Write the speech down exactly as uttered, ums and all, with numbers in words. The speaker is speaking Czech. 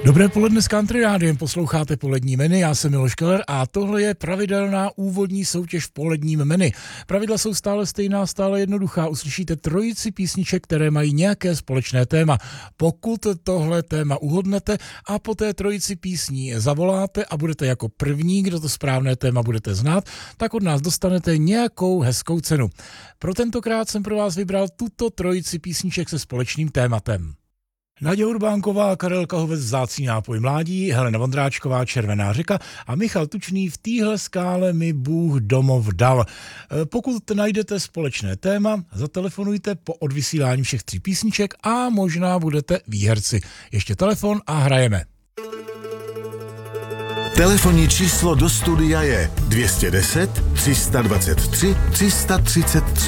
Dobré poledne s Country Rádiem, posloucháte Polední menu, já jsem Miloš Keller a tohle je pravidelná úvodní soutěž v Poledním menu. Pravidla jsou stále stejná, stále jednoduchá, uslyšíte trojici písniček, které mají nějaké společné téma. Pokud tohle téma uhodnete a po té trojici písní zavoláte a budete jako první, kdo to správné téma budete znát, tak od nás dostanete nějakou hezkou cenu. Pro tentokrát jsem pro vás vybral tuto trojici písniček se společným tématem. Naděja Urbánková, Karel Kahovec, Vzácný nápoj mládí, Helena Vondráčková, Červená řeka a Michal Tučný, V téhle skále mi Bůh domov dal. Pokud najdete společné téma, zatelefonujte po odvysílání všech tří písniček a možná budete výherci. Ještě telefon a hrajeme. Telefonní číslo do studia je dvě stě deset, tři sta dvacet tři, tři sta třicet tři.